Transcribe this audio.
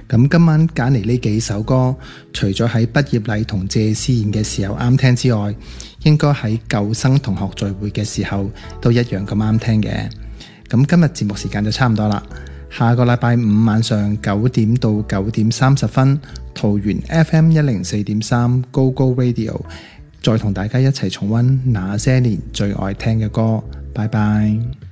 咁今晚揀嚟呢幾首歌，除咗喺畢業禮同謝師宴嘅時候啱聽之外，應該喺舊生同學聚會嘅時候都一樣咁啱聽嘅。咁今日節目時間就差唔多啦，下個禮拜五晚上9點到9點30分，桃園 FM 104.3 Go Go Radio， 再同大家一齊重溫那些年最愛聽嘅歌。拜拜。